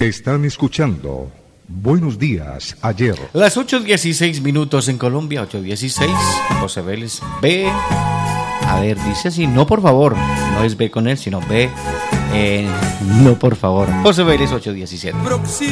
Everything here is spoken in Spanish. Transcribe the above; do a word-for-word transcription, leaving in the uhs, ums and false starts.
Están escuchando Buenos Días, ayer. Las ocho dieciséis minutos en Colombia, ocho dieciséis. José Vélez, ve. A ver, dice así, no por favor. No es ve con él, sino ve. Eh, no por favor. José Vélez, ocho diecisiete.